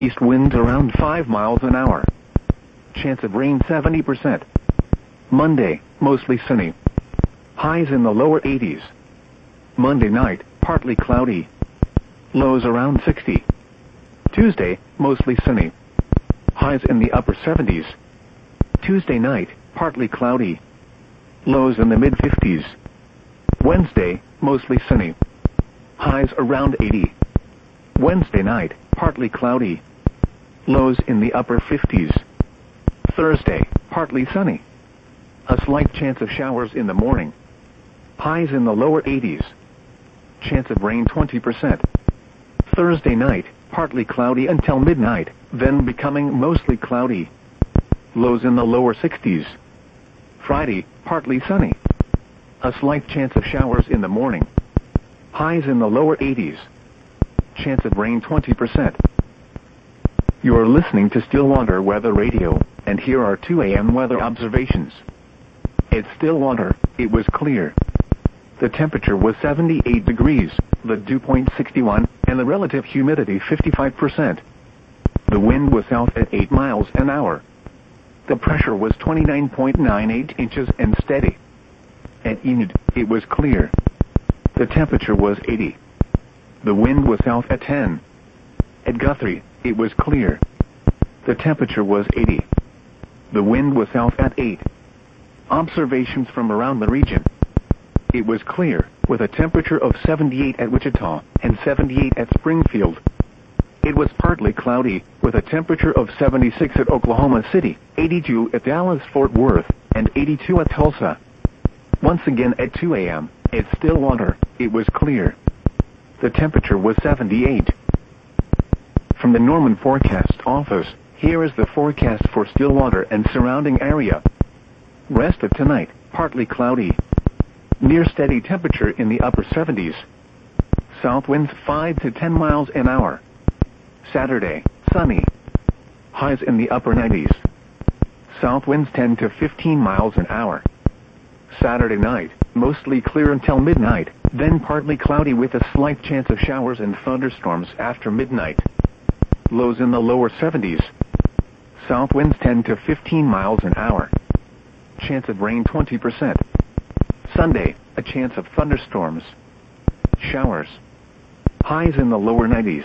East winds around 5 miles an hour. Chance of rain 70%. Monday, mostly sunny. Highs in the lower 80s. Monday night, partly cloudy. Lows around 60. Tuesday, mostly sunny. Highs in the upper 70s. Tuesday night, partly cloudy. Lows in the mid-50s. Wednesday, mostly sunny. Highs around 80. Wednesday night, partly cloudy. Lows in the upper 50s. Thursday, partly sunny. A slight chance of showers in the morning. Highs in the lower 80s. Chance of rain 20%. Thursday night, partly cloudy until midnight, then becoming mostly cloudy. Lows in the lower 60s. Friday, partly sunny. A slight chance of showers in the morning. Highs in the lower 80s. Chance of rain 20%. You are listening to Stillwater Weather Radio, and here are 2 a.m. weather observations. At Stillwater, it was clear. The temperature was 78 degrees, the dew point 61, and the relative humidity 55%. The wind was south at 8 miles an hour. The pressure was 29.98 inches and steady. At Enid, it was clear. The temperature was 80. The wind was south at 10. At Guthrie, it was clear. The temperature was 80. The wind was south at 8. Observations from around the region. It was clear, with a temperature of 78 at Wichita and 78 at Springfield. It was partly cloudy, with a temperature of 76 at Oklahoma City, 82 at Dallas-Fort Worth, and 82 at Tulsa. Once again at 2 a.m., at Stillwater, it was clear. The temperature was 78. From the Norman Forecast Office, here is the forecast for Stillwater and surrounding area. Rest of tonight, partly cloudy. Near steady temperature in the upper 70s. South winds 5 to 10 miles an hour. Saturday, sunny. Highs in the upper 90s. South winds 10 to 15 miles an hour. Saturday night, mostly clear until midnight, then partly cloudy with a slight chance of showers and thunderstorms after midnight. Lows in the lower 70s. South winds 10 to 15 miles an hour. Chance of rain 20%. Sunday, a chance of thunderstorms. Showers. Highs in the lower 90s.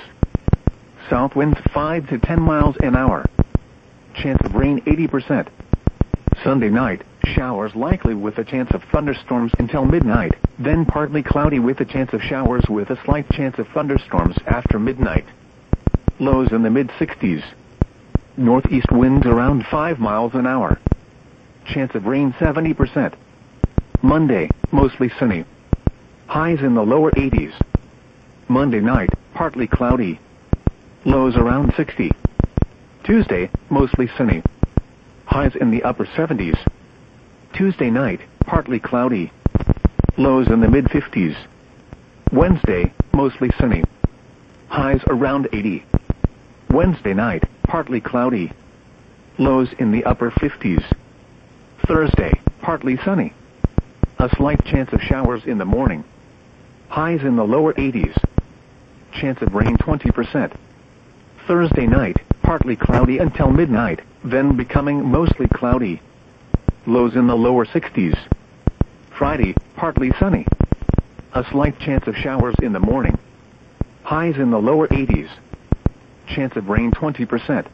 South winds 5 to 10 miles an hour. Chance of rain 80%. Sunday night, showers likely with a chance of thunderstorms until midnight, then partly cloudy with a chance of showers with a slight chance of thunderstorms after midnight. Lows in the mid-60s. Northeast winds around 5 miles an hour. Chance of rain 70%. Monday, mostly sunny. Highs in the lower 80s. Monday night, partly cloudy. Lows around 60. Tuesday, mostly sunny. Highs in the upper 70s. Tuesday night, partly cloudy. Lows in the mid-50s. Wednesday, mostly sunny. Highs around 80. Wednesday night, partly cloudy. Lows in the upper 50s. Thursday, partly sunny. A slight chance of showers in the morning. Highs in the lower 80s. Chance of rain 20%. Thursday night, partly cloudy until midnight, then becoming mostly cloudy. Lows in the lower 60s. Friday, partly sunny. A slight chance of showers in the morning. Highs in the lower 80s. Chance of rain 20%.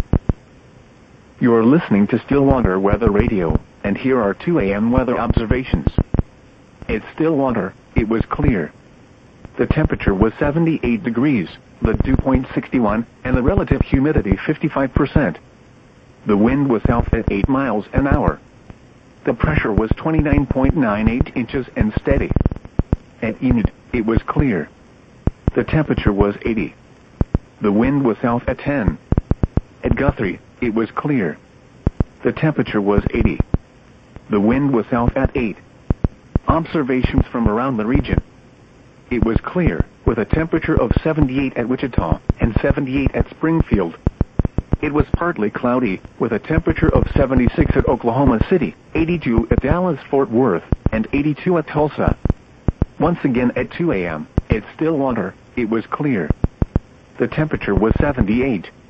You are listening to Stillwater Weather Radio, and here are 2 a.m. weather observations. At Stillwater, it was clear. The temperature was 78 degrees, the dew point 61, and the relative humidity 55%. The wind was south at 8 miles an hour. The pressure was 29.98 inches and steady. At Enid, it was clear. The temperature was 80. The wind was south at 10. At Guthrie, it was clear. The temperature was 80. The wind was south at 8. Observations from around the region. It was clear, with a temperature of 78 at Wichita and 78 at Springfield. It was partly cloudy, with a temperature of 76 at Oklahoma City, 82 at Dallas-Fort Worth, and 82 at Tulsa. Once again at 2 a.m., at Stillwater, it was clear. The temperature was 78.